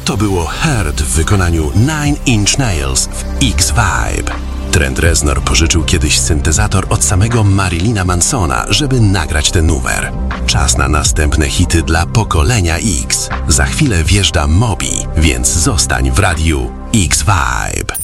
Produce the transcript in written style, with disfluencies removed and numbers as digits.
To było Heard w wykonaniu Nine Inch Nails w X-Vibe. Trent Reznor pożyczył kiedyś syntezator od samego Marilyna Mansona, żeby nagrać ten numer. Czas na następne hity dla pokolenia X. Za chwilę wjeżdża Moby, więc zostań w radiu X-Vibe.